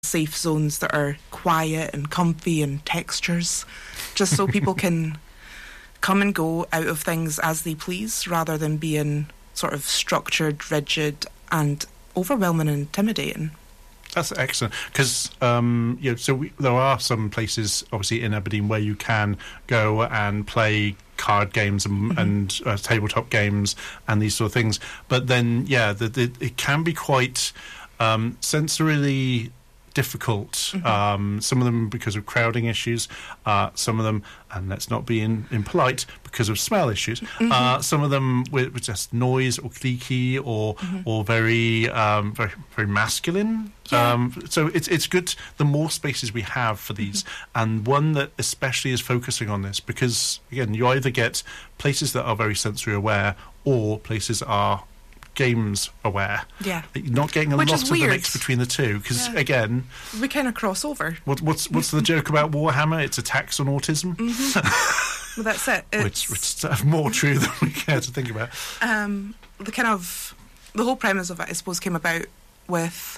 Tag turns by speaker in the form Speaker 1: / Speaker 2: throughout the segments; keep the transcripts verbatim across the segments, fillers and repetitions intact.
Speaker 1: safe zones that are quiet and comfy and textures, just so people can come and go out of things as they please, rather than being sort of structured, rigid, and overwhelming and intimidating.
Speaker 2: That's excellent, because um, you know, so we, there are some places, obviously in Aberdeen, where you can go and play card games and, mm-hmm. and uh, tabletop games and these sort of things. But then, yeah, the, the, it can be quite um, sensorily difficult. Mm-hmm. Um, some of them because of crowding issues, uh, some of them, and let's not be in, impolite, because of smell issues. Mm-hmm. Uh, some of them with, with just noise or cliquey or mm-hmm. or very um, very very masculine.
Speaker 1: Yeah.
Speaker 2: Um, so it's it's good the more spaces we have for these, mm-hmm. and one that especially is focusing on this, because again, you either get places that are very sensory aware or places that are games aware.
Speaker 1: Yeah.
Speaker 2: You're not getting a
Speaker 1: Which
Speaker 2: lot
Speaker 1: is
Speaker 2: of the
Speaker 1: weird.
Speaker 2: mix between the two, because
Speaker 1: Yeah.
Speaker 2: again,
Speaker 1: We kind of cross over.
Speaker 2: what, what's what's the joke about Warhammer? It's a tax on autism.
Speaker 1: Mm-hmm. Well, that's it. It's,
Speaker 2: which which is more true than we care to think about.
Speaker 1: Um, the kind of the whole premise of it, I suppose, came about with,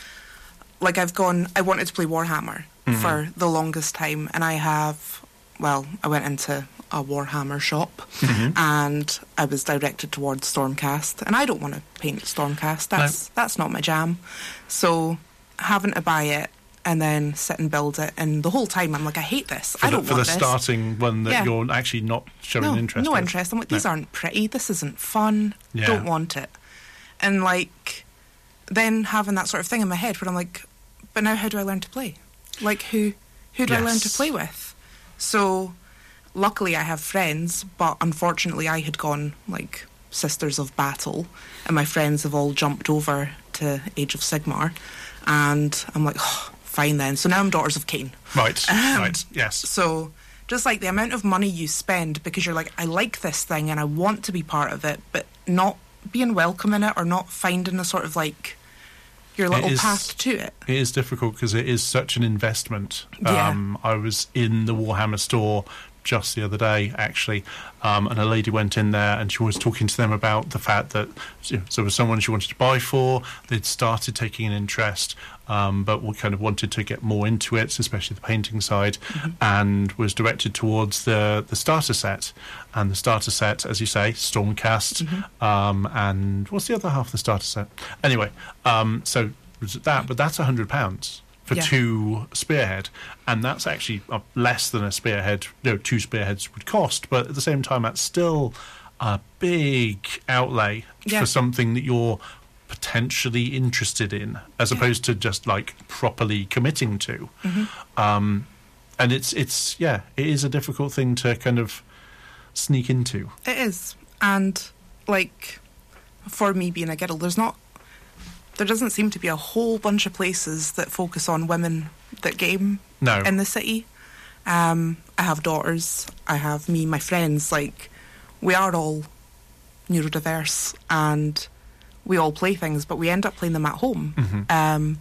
Speaker 1: like, I've gone. I wanted to play Warhammer
Speaker 2: Mm-hmm.
Speaker 1: for the longest time, and I have. Well, I went into a Warhammer shop,
Speaker 2: Mm-hmm.
Speaker 1: and I was directed towards Stormcast, and I don't want to paint Stormcast. That's that's not my jam. So having to buy it and then sit and build it, and the whole time I'm like, I hate this.
Speaker 2: For
Speaker 1: I
Speaker 2: the,
Speaker 1: don't
Speaker 2: for
Speaker 1: want
Speaker 2: the
Speaker 1: this.
Speaker 2: starting one that
Speaker 1: Yeah.
Speaker 2: you're actually not showing
Speaker 1: no,
Speaker 2: interest.
Speaker 1: No
Speaker 2: with.
Speaker 1: interest. I'm like, these
Speaker 2: No.
Speaker 1: aren't pretty. This isn't fun.
Speaker 2: Yeah.
Speaker 1: Don't want it. And like, then having that sort of thing in my head where I'm like, but now how do I learn to play? Like, who who do I learn to
Speaker 2: Yes.
Speaker 1: play with? So luckily I have friends, but unfortunately I had gone like Sisters of Battle, and my friends have all jumped over to Age of Sigmar, and I'm like, oh, fine then. So now I'm Daughters of Cain.
Speaker 2: Right,
Speaker 1: Um,
Speaker 2: right, yes.
Speaker 1: So just like the amount of money you spend because you're like, I like this thing and I want to be part of it, but not being welcome in it, or not finding a sort of like your little
Speaker 2: is-
Speaker 1: path to it.
Speaker 2: It is difficult because it is such an investment.
Speaker 1: Yeah.
Speaker 2: Um, I was in the Warhammer store just the other day, actually, um, and a lady went in there and she was talking to them about the fact that you know, so there was someone she wanted to buy for. They'd started taking an interest, um, but we kind of wanted to get more into it, especially the painting side,
Speaker 1: Mm-hmm.
Speaker 2: and was directed towards the the starter set. And the starter set, as you say, Stormcast,
Speaker 1: Mm-hmm.
Speaker 2: um, and what's the other half of the starter set? Anyway, um, so was it that, but that's a hundred pounds for
Speaker 1: Yeah.
Speaker 2: two spearhead, and that's actually uh, less than a spearhead. No, two spearheads would cost, but at the same time, that's still a big outlay
Speaker 1: Yeah.
Speaker 2: for something that you're potentially interested in, as
Speaker 1: Yeah.
Speaker 2: opposed to just like properly committing to.
Speaker 1: Mm-hmm.
Speaker 2: Um, and it's it's yeah, it is a difficult thing to kind of sneak into.
Speaker 1: It is. And like, for me being a girl, there's not there doesn't seem to be a whole bunch of places that focus on women that game
Speaker 2: No,
Speaker 1: in the city. Um, I have daughters, I have me, my friends, like, we are all neurodiverse and we all play things, but we end up playing them at home.
Speaker 2: Mhm.
Speaker 1: Um,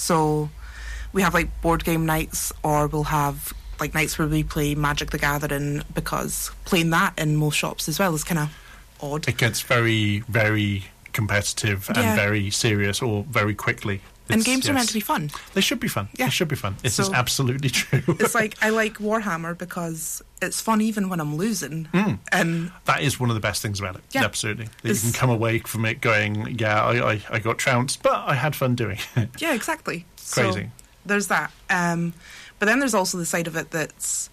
Speaker 1: so we have like board game nights, or we'll have like nights where we play Magic the Gathering, because playing that in most shops as well is kind of odd.
Speaker 2: it gets very very competitive and
Speaker 1: Yeah.
Speaker 2: very serious, or very quickly.
Speaker 1: And
Speaker 2: It's-
Speaker 1: games are meant
Speaker 2: yes.
Speaker 1: to be fun.
Speaker 2: They should be fun.
Speaker 1: Yeah.
Speaker 2: They should be fun. This
Speaker 1: So-
Speaker 2: is absolutely true.
Speaker 1: It's like, I like Warhammer because it's fun even when I'm losing.
Speaker 2: Mm.
Speaker 1: And
Speaker 2: That is one of the best things about it.
Speaker 1: Yeah.
Speaker 2: Absolutely. That you
Speaker 1: It's-
Speaker 2: can come away from it going, yeah, I, I, I got trounced, but I had fun doing it.
Speaker 1: yeah, exactly.
Speaker 2: Crazy.
Speaker 1: So there's that. Um, but then there's also the side of it that's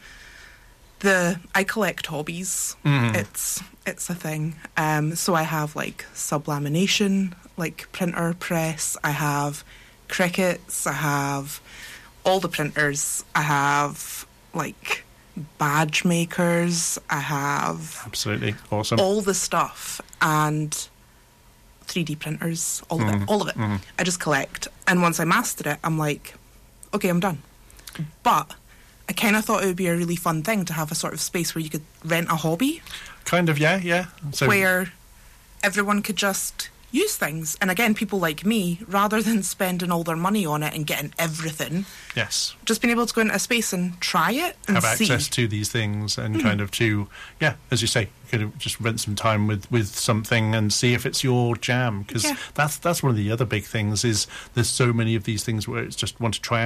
Speaker 1: the I collect hobbies.
Speaker 2: Mhm.
Speaker 1: It's it's a thing. Um, so I have like sublamination, like printer press. I have crickets. I have all the printers. I have like badge makers. I have
Speaker 2: Absolutely. Awesome.
Speaker 1: all the stuff, and three D printers, all of
Speaker 2: Mhm.
Speaker 1: it, all of it.
Speaker 2: Mhm.
Speaker 1: I just collect. And once I master it, I'm like, okay, I'm done. But I kind of thought it would be a really fun thing to have a sort of space where you could rent a hobby,
Speaker 2: Kind of, yeah, yeah. So
Speaker 1: where everyone could just use things. And again, people like me, rather than spending all their money on it and getting everything,
Speaker 2: yes,
Speaker 1: just being able to go into a space and try it and
Speaker 2: have
Speaker 1: see.
Speaker 2: access to these things and mm. kind of to, yeah, as you say, kind of just spend some time with, with something and see if it's your jam. Because yeah. that's, that's one of the other big things is there's so many of these things where it's just want to try